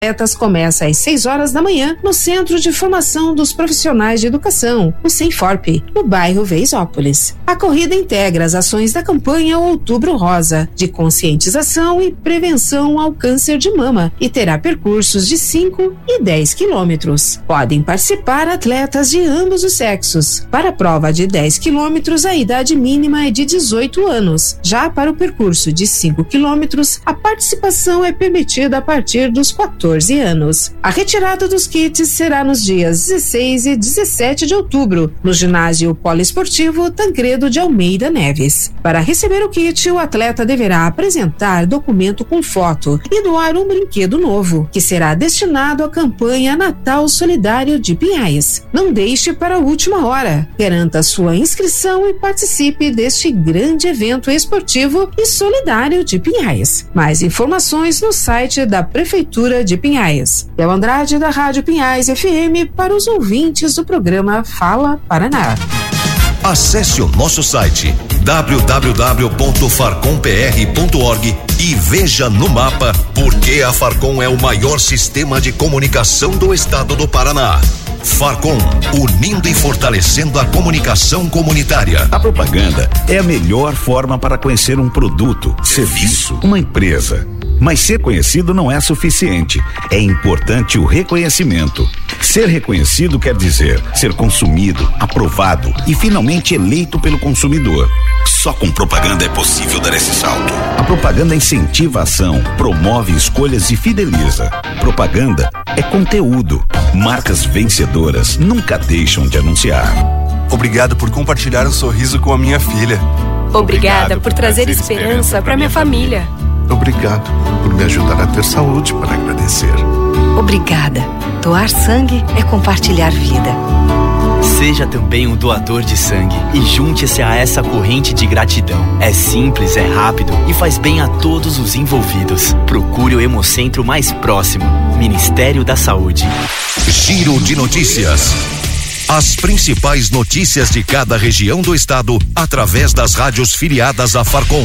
atletas começa às 6 horas da manhã no Centro de Formação dos Profissionais de Educação, o Senforp, no bairro Veisópolis. A corrida integra as ações da campanha Outubro Rosa, de conscientização e prevenção ao câncer de mama, e terá percursos de 5 e 10 quilômetros. Podem participar atletas de ambos os sexos. Para a prova de 10 quilômetros, a idade mínima é de 18 anos. Já para o percurso de 5 quilômetros, a participação é permitida a partir dos 14 anos. A retirada dos kits será nos dias 16 e 17 de outubro, no ginásio poliesportivo Tancredo de Almeida Neves. Para receber o kit, o atleta deverá apresentar documento com foto e doar um brinquedo novo, que será destinado à campanha Natal Solidário de Pinhais. Não deixe para a última hora. Garanta sua inscrição e participe deste grande evento esportivo e solidário de Pinhais. Mais informações no site da Prefeitura de Pinhais. Léo Andrade, da Rádio Pinhais FM, para os ouvintes do programa Fala Paraná. Acesse o nosso site www.farcompr.org e veja no mapa por que a Farcom é o maior sistema de comunicação do estado do Paraná. Farcom, unindo e fortalecendo a comunicação comunitária. A propaganda é a melhor forma para conhecer um produto, serviço, uma empresa. Mas ser conhecido não é suficiente. É importante o reconhecimento. Ser reconhecido quer dizer ser consumido, aprovado e finalmente eleito pelo consumidor. Só com propaganda é possível dar esse salto. A propaganda incentiva a ação, promove escolhas e fideliza. Propaganda é conteúdo. Marcas vencedoras nunca deixam de anunciar. Obrigado por compartilhar um sorriso com a minha filha. Obrigada por trazer esperança para minha família. Obrigado por me ajudar a ter saúde para agradecer. Obrigada. Doar sangue é compartilhar vida. Seja também um doador de sangue e junte-se a essa corrente de gratidão. É simples, é rápido e faz bem a todos os envolvidos. Procure o Hemocentro mais próximo. Ministério da Saúde. Giro de notícias. As principais notícias de cada região do estado através das rádios filiadas à Farcom.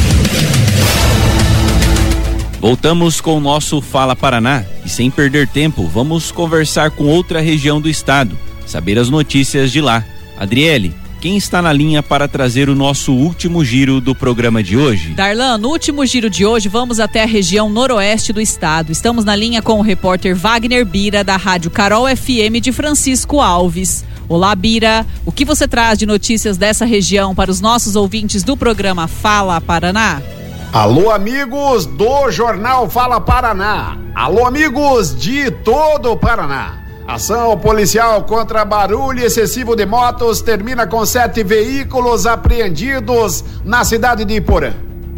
Voltamos com o nosso Fala Paraná e, sem perder tempo, vamos conversar com outra região do estado, saber as notícias de lá. Adriele, quem está na linha para trazer o nosso último giro do programa de hoje? Darlan, no último giro de hoje vamos até a região noroeste do estado. Estamos na linha com o repórter Wagner Bira, da Rádio Carol FM de Francisco Alves. Olá, Bira, o que você traz de notícias dessa região para os nossos ouvintes do programa Fala Paraná? Alô, amigos do Jornal Fala Paraná. Alô, amigos de todo o Paraná. Ação policial contra barulho excessivo de motos termina com 7 veículos apreendidos na cidade de Iporã.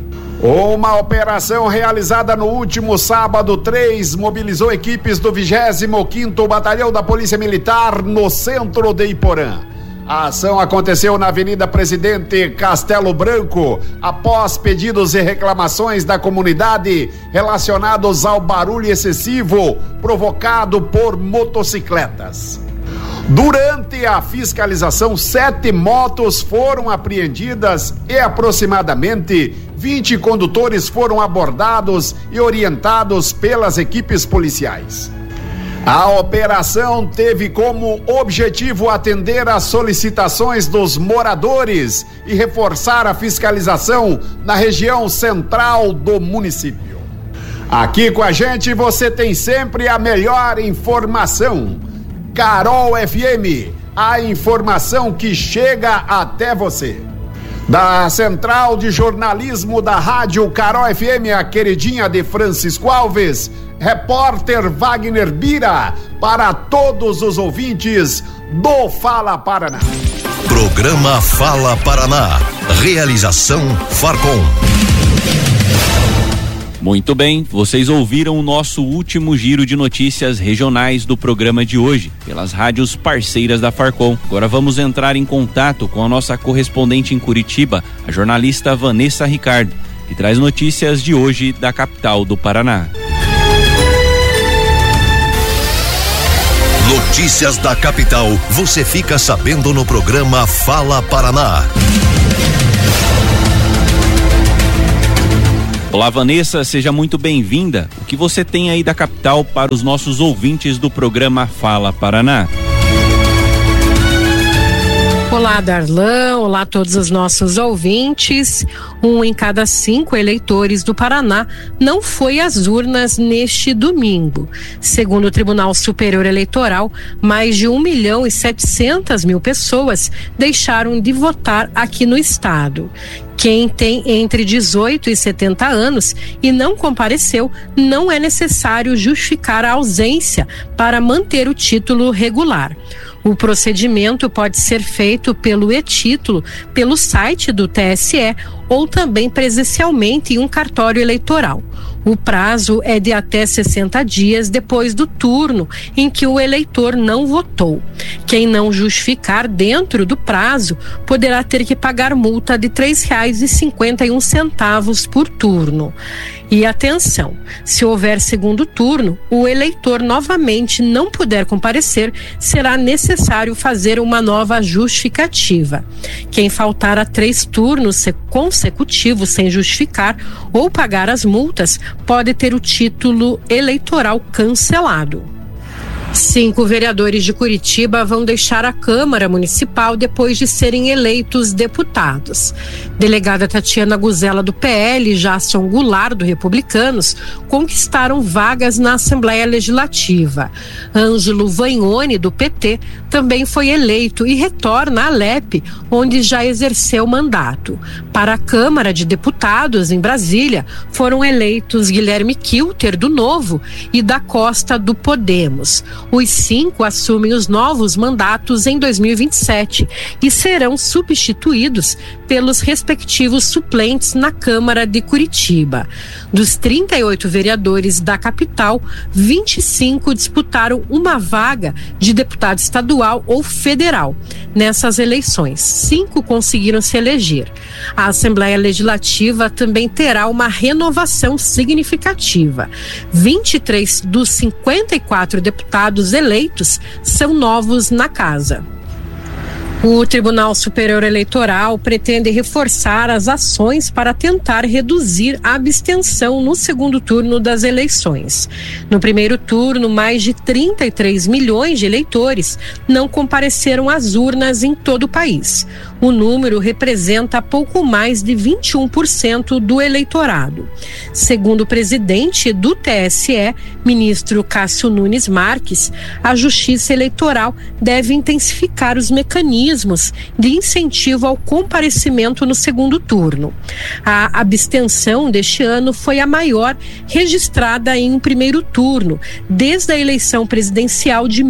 Uma operação realizada no último sábado 3 mobilizou equipes do 25º Batalhão da Polícia Militar no centro de Iporã. A ação aconteceu na Avenida Presidente Castelo Branco, após pedidos e reclamações da comunidade relacionados ao barulho excessivo provocado por motocicletas. Durante a fiscalização, 7 motos foram apreendidas e aproximadamente 20 condutores foram abordados e orientados pelas equipes policiais. A operação teve como objetivo atender às solicitações dos moradores e reforçar a fiscalização na região central do município. Aqui com a gente você tem sempre a melhor informação. Carol FM, a informação que chega até você. Da Central de Jornalismo da Rádio Carol FM, a queridinha de Francisco Alves, repórter Wagner Bira, para todos os ouvintes do Fala Paraná. Programa Fala Paraná. Realização Farcom. Muito bem, vocês ouviram o nosso último giro de notícias regionais do programa de hoje, pelas rádios parceiras da Farcom. Agora vamos entrar em contato com a nossa correspondente em Curitiba, a jornalista Vanessa Ricardo, que traz notícias de hoje da capital do Paraná. Notícias da capital, você fica sabendo no programa Fala Paraná. Olá, Vanessa, seja muito bem-vinda. O que você tem aí da capital para os nossos ouvintes do programa Fala Paraná? Olá, Darlan, olá a todos os nossos ouvintes. 1 em cada 5 eleitores do Paraná não foi às urnas neste domingo. Segundo o Tribunal Superior Eleitoral, mais de 1.700.000 pessoas deixaram de votar aqui no estado. Quem tem entre 18 e 70 anos e não compareceu, não é necessário justificar a ausência para manter o título regular. O procedimento pode ser feito pelo e-título, pelo site do TSE ou também presencialmente em um cartório eleitoral. O prazo é de até 60 dias depois do turno em que o eleitor não votou. Quem não justificar dentro do prazo poderá ter que pagar multa de R$ 3,51 por turno. E atenção, se houver segundo turno, o eleitor novamente não puder comparecer, será necessário fazer uma nova justificativa. Quem faltar a 3 turnos consecutivos sem justificar ou pagar as multas, pode ter o título eleitoral cancelado. 5 vereadores de Curitiba vão deixar a Câmara Municipal depois de serem eleitos deputados. Delegada Tatiana Guzela, do PL, e Jasson Goulart, do Republicanos, conquistaram vagas na Assembleia Legislativa. Ângelo Vagnoni, do PT, também foi eleito e retorna à LEP, onde já exerceu mandato. Para a Câmara de Deputados, em Brasília, foram eleitos Guilherme Kilter, do Novo, e da Costa, do Podemos. Os 5 assumem os novos mandatos em 2027 e serão substituídos pelos respectivos suplentes na Câmara de Curitiba. Dos 38 vereadores da capital, 25 disputaram uma vaga de deputado estadual ou federal. Nessas eleições, 5 conseguiram se eleger. A Assembleia Legislativa também terá uma renovação significativa. 23 dos 54 deputados eleitos são novos na casa. O Tribunal Superior Eleitoral pretende reforçar as ações para tentar reduzir a abstenção no segundo turno das eleições. No primeiro turno, mais de 33 milhões de eleitores não compareceram às urnas em todo o país. O número representa pouco mais de 21% do eleitorado. Segundo o presidente do TSE, ministro Cássio Nunes Marques, a Justiça Eleitoral deve intensificar os mecanismos de incentivo ao comparecimento no segundo turno. A abstenção deste ano foi a maior registrada em um primeiro turno, desde a eleição presidencial de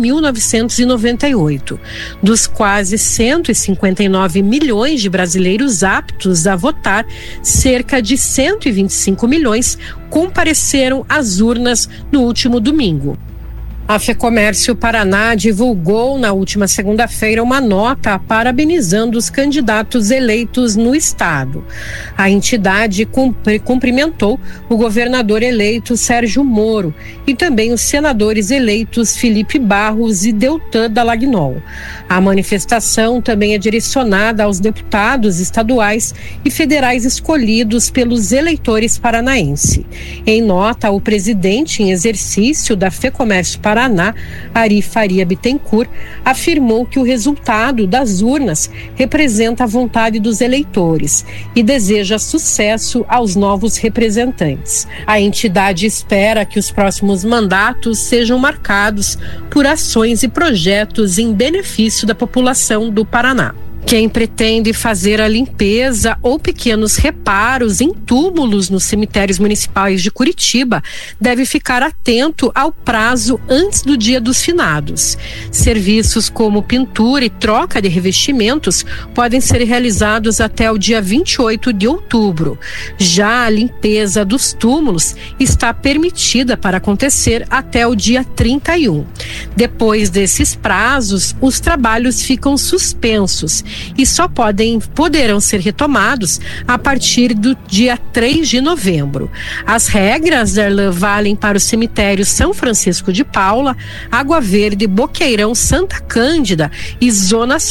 1998. Dos quase 159 milhões de brasileiros aptos a votar, cerca de 125 milhões compareceram às urnas no último domingo. A FEComércio Paraná divulgou na última segunda-feira uma nota parabenizando os candidatos eleitos no estado. A entidade cumprimentou o governador eleito Sérgio Moro e também os senadores eleitos Felipe Barros e Deltan Dallagnol. A manifestação também é direcionada aos deputados estaduais e federais escolhidos pelos eleitores paranaenses. Em nota, o presidente em exercício da FEComércio Paraná, Ari Faria Bittencourt, afirmou que o resultado das urnas representa a vontade dos eleitores e deseja sucesso aos novos representantes. A entidade espera que os próximos mandatos sejam marcados por ações e projetos em benefício da população do Paraná. Quem pretende fazer a limpeza ou pequenos reparos em túmulos nos cemitérios municipais de Curitiba deve ficar atento ao prazo antes do Dia dos Finados. Serviços como pintura e troca de revestimentos podem ser realizados até o dia 28 de outubro. Já a limpeza dos túmulos está permitida para acontecer até o dia 31. Depois desses prazos, os trabalhos ficam suspensos e só poderão ser retomados a partir do dia 3 de novembro. As regras valem para os cemitérios São Francisco de Paula, Água Verde, Boqueirão, Santa Cândida e Zona Sul.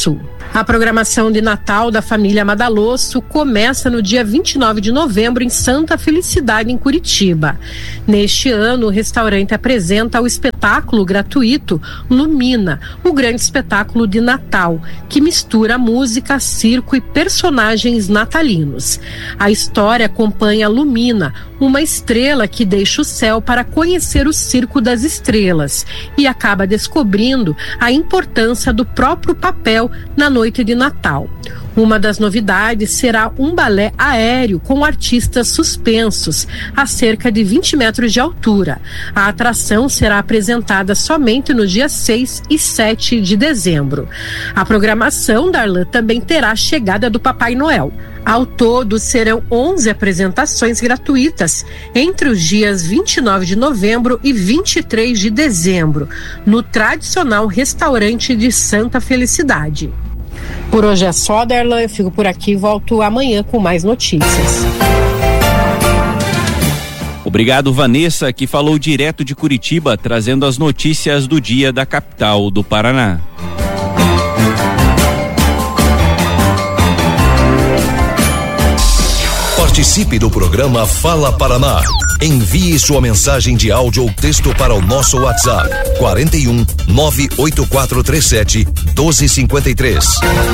A programação de Natal da família Madalosso começa no dia 29 de novembro em Santa Felicidade, em Curitiba. Neste ano, o restaurante apresenta o espetáculo gratuito Lumina, o grande espetáculo de Natal, que mistura música, circo e personagens natalinos. A história acompanha Lumina, uma estrela que deixa o céu para conhecer o Circo das Estrelas e acaba descobrindo a importância do próprio papel na noite de Natal. Uma das novidades será um balé aéreo com artistas suspensos a cerca de 20 metros de altura. A atração será apresentada somente no dia 6 e 7 de dezembro. A programação, Darlan, também terá a chegada do Papai Noel. Ao todo, serão 11 apresentações gratuitas entre os dias 29 de novembro e 23 de dezembro, no tradicional restaurante de Santa Felicidade. Por hoje é só, Darlan. Eu fico por aqui e volto amanhã com mais notícias. Obrigado, Vanessa, que falou direto de Curitiba, trazendo as notícias do dia da capital do Paraná. Participe do programa Fala Paraná. Envie sua mensagem de áudio ou texto para o nosso WhatsApp 41 98437 1253.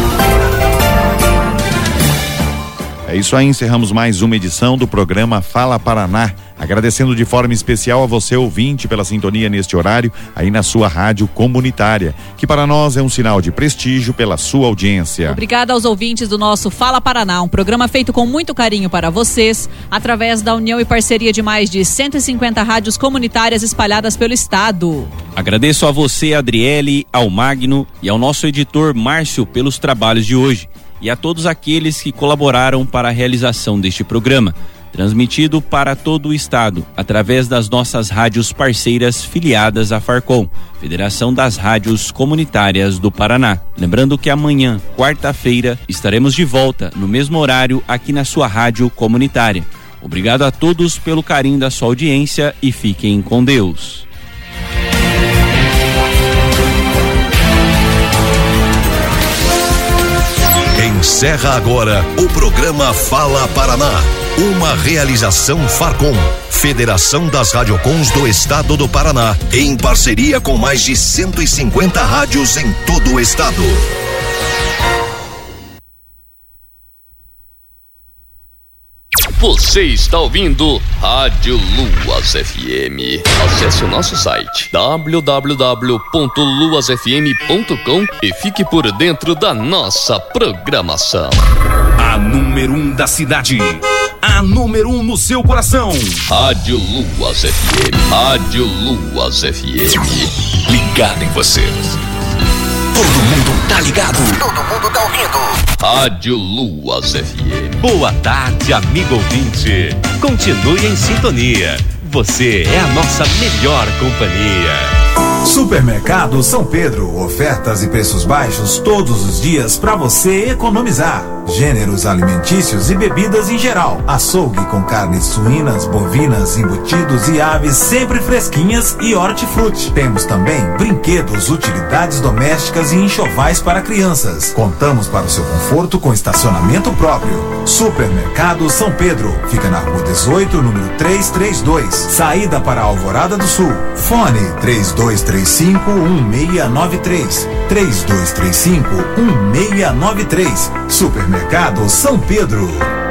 É isso aí, encerramos mais uma edição do programa Fala Paraná. Agradecendo de forma especial a você, ouvinte, pela sintonia neste horário, aí na sua rádio comunitária, que para nós é um sinal de prestígio pela sua audiência. Obrigada aos ouvintes do nosso Fala Paraná, um programa feito com muito carinho para vocês, através da união e parceria de mais de 150 rádios comunitárias espalhadas pelo estado. Agradeço a você, Adriele, ao Magno e ao nosso editor Márcio pelos trabalhos de hoje, e a todos aqueles que colaboraram para a realização deste programa, transmitido para todo o estado, através das nossas rádios parceiras filiadas à Farcom, Federação das Rádios Comunitárias do Paraná. Lembrando que amanhã, quarta-feira, estaremos de volta, no mesmo horário, aqui na sua rádio comunitária. Obrigado a todos pelo carinho da sua audiência e fiquem com Deus. Encerra agora o programa Fala Paraná. Uma realização Farcom, Federação das Radiocons do Estado do Paraná, em parceria com mais de 150 rádios em todo o estado. Você está ouvindo Rádio Luas FM. Acesse o nosso site www.luasfm.com e fique por dentro da nossa programação. A número 1 da cidade. A número 1 no seu coração. Rádio Luas FM. Rádio Luas FM. Ligado em você. Todo mundo tá ligado. Todo mundo tá ouvindo. Rádio Luas FM. Boa tarde, amigo ouvinte. Continue em sintonia. Você é a nossa melhor companhia. Supermercado São Pedro, ofertas e preços baixos todos os dias para você economizar. Gêneros alimentícios e bebidas em geral. Açougue com carnes suínas, bovinas, embutidos e aves sempre fresquinhas e hortifruti. Temos também brinquedos, utilidades domésticas e enxovais para crianças. Contamos para o seu conforto com estacionamento próprio. Supermercado São Pedro, fica na rua 18, número 332, saída para a Alvorada do Sul. Fone 3235-1693, 3235-1693. Supermercado São Pedro.